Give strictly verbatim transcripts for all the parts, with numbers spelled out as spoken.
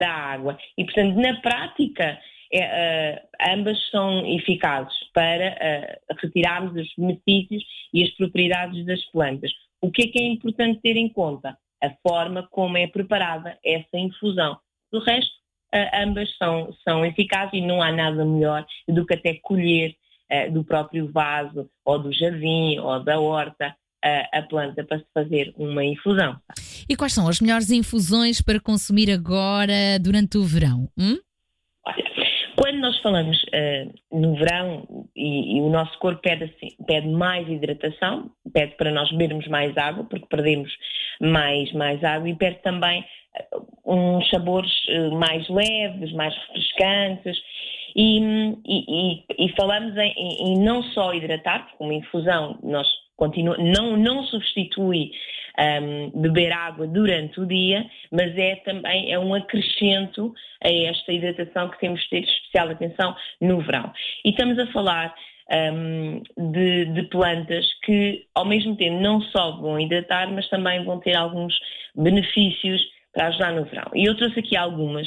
da água. E, portanto, na prática, é, uh, ambas são eficazes para uh, retirarmos os benefícios e as propriedades das plantas. O que é que é importante ter em conta? A forma como é preparada essa infusão. Do resto, uh, ambas são, são eficazes e não há nada melhor do que até colher uh, do próprio vaso, ou do jardim, ou da horta, uh, a planta para se fazer uma infusão. E quais são as melhores infusões para consumir agora, durante o verão? Hum? Olha, quando nós falamos uh, no verão e, e o nosso corpo pede, assim, pede mais hidratação, pede para nós bebermos mais água, porque perdemos mais, mais água, e pede também uh, uns sabores uh, mais leves, mais refrescantes, e, e, e, e falamos em, em não só hidratar, porque uma infusão nós continua, não, não substitui Um, beber água durante o dia, mas é também é um acrescento a esta hidratação que temos de ter especial atenção no verão. E estamos a falar um, de, de plantas que ao mesmo tempo não só vão hidratar, mas também vão ter alguns benefícios para ajudar no verão. E eu trouxe aqui algumas.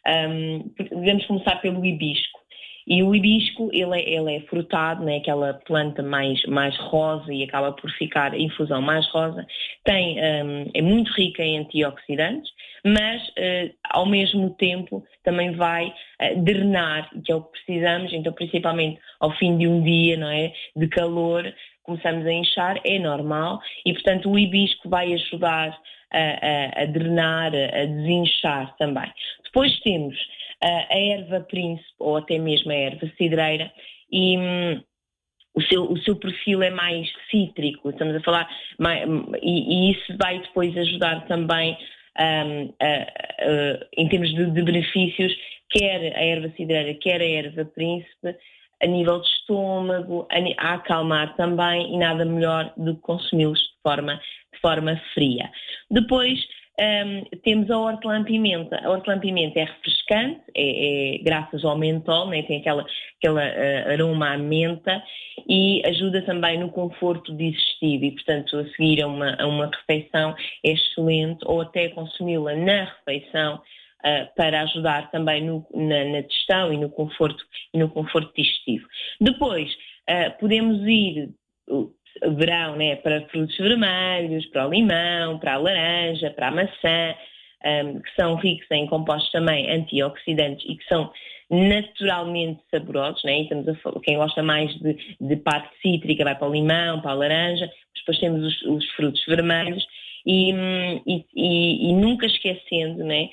Um, devemos começar pelo hibisco. E o hibisco, ele é, ele é frutado, né, aquela planta mais, mais rosa, e acaba por ficar a infusão mais rosa. Tem, um, é muito rica em antioxidantes, mas uh, ao mesmo tempo também vai uh, drenar, que é o que precisamos. Então, principalmente ao fim de um dia, não é, de calor, começamos a inchar, é normal, e portanto o hibisco vai ajudar a, a, a drenar, a desinchar também. Depois temos a erva príncipe, ou até mesmo a erva cidreira, e hum, o, seu, o seu perfil é mais cítrico, estamos a falar, mais, e, e isso vai depois ajudar também um, a, a, em termos de, de benefícios, quer a erva cidreira, quer a erva príncipe, a nível de estômago, a, a acalmar também, e nada melhor do que consumi-los de forma, de forma fria. Depois, Um, temos a hortelã-pimenta. A hortelã-pimenta é refrescante, é, é graças ao mentol, né? Tem aquela, aquela uh, aroma à menta, e ajuda também no conforto digestivo, e portanto a seguir a uma, a uma refeição é excelente, ou até consumi-la na refeição uh, para ajudar também no, na, na digestão e no conforto, e no conforto digestivo. Depois uh, podemos ir Uh, verão, né, para frutos vermelhos, para o limão, para a laranja, para a maçã, um, que são ricos em compostos também antioxidantes e que são naturalmente saborosos, né? E estamos a falar, quem gosta mais de, de parte cítrica vai para o limão, para a laranja, depois temos os, os frutos vermelhos, e, e, e, e nunca esquecendo, né,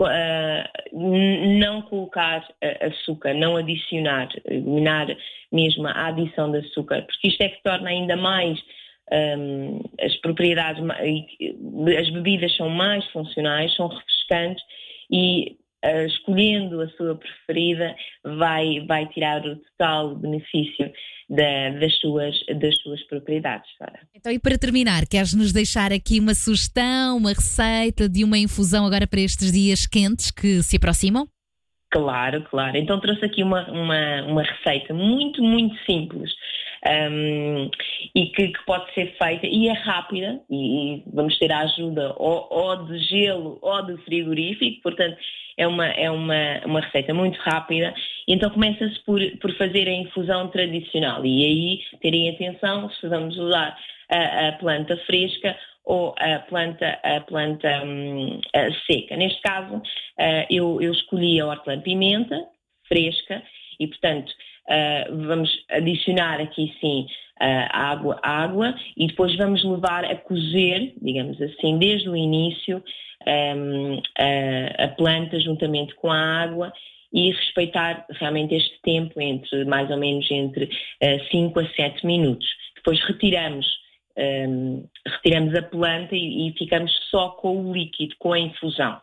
Uh, não colocar uh, açúcar, não adicionar, eliminar mesmo a adição de açúcar, porque isto é que torna ainda mais um, as propriedades, as bebidas são mais funcionais, são refrescantes, e uh, escolhendo a sua preferida vai, vai tirar o total benefício Da, das, suas, das suas propriedades. Então, e para terminar, queres-nos deixar aqui uma sugestão, uma receita de uma infusão agora para estes dias quentes que se aproximam? Claro, claro. Então trouxe aqui uma, uma, uma receita muito, muito simples, um, e que, que pode ser feita, e é rápida, e, e vamos ter a ajuda ou, ou de gelo ou de frigorífico, portanto é uma, é uma, uma receita muito rápida. E então começa-se por, por fazer a infusão tradicional, e aí terem atenção se vamos usar a, a planta fresca ou a planta, a planta hum, a seca. Neste caso, uh, eu, eu escolhi a hortelã-pimenta fresca, e portanto uh, vamos adicionar aqui sim uh, água, água, e depois vamos levar a cozer, digamos assim, desde o início um, a, a planta juntamente com a água, e respeitar realmente este tempo entre mais ou menos entre cinco a sete minutos. Depois retiramos, um, retiramos a planta e, e ficamos só com o líquido, com a infusão.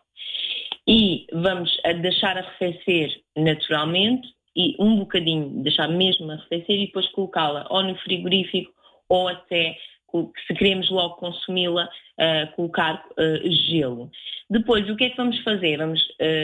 E vamos a deixar arrefecer naturalmente, e um bocadinho, deixar mesmo arrefecer, e depois colocá-la ou no frigorífico, ou até, se queremos logo consumi-la, uh, colocar uh, gelo. Depois, o que é que vamos fazer? Vamos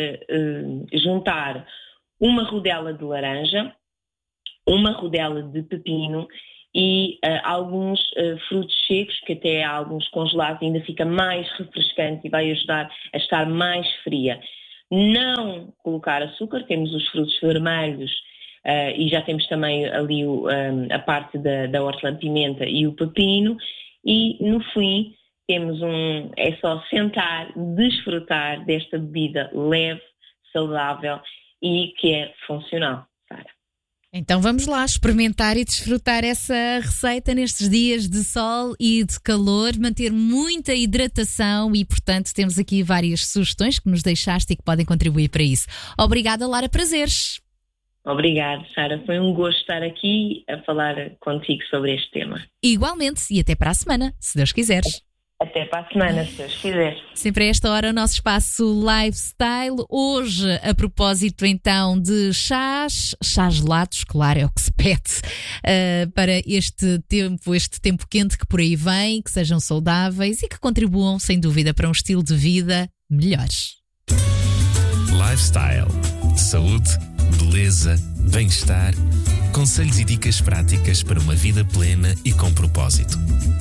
uh, uh, juntar uma rodela de laranja, uma rodela de pepino e uh, alguns uh, frutos secos, que até há alguns congelados, ainda fica mais refrescante e vai ajudar a estar mais fria. não colocar açúcar, temos os frutos vermelhos uh, e já temos também ali o, um, a parte da, da hortelã-pimenta e o pepino, e no fim temos um, é só sentar, desfrutar desta bebida leve, saudável e que é funcional, Sara. Então vamos lá experimentar e desfrutar essa receita nestes dias de sol e de calor, manter muita hidratação e, portanto, temos aqui várias sugestões que nos deixaste e que podem contribuir para isso. Obrigada, Lara Prazeres. Obrigada, Sara. Foi um gosto estar aqui a falar contigo sobre este tema. Igualmente, e até para a semana, se Deus quiseres. Até para a semana, se Deus quiser. Sempre a esta hora o nosso espaço Lifestyle. Hoje, a propósito então de chás, chás gelados, claro, é o que se pede uh, para este tempo, este tempo quente que por aí vem, que sejam saudáveis e que contribuam, sem dúvida, para um estilo de vida melhor. Lifestyle. Saúde, beleza, bem-estar, conselhos e dicas práticas para uma vida plena e com propósito.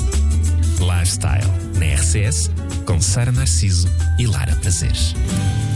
Lifestyle, na R C S, com Sara Narciso e Lara Prazeres.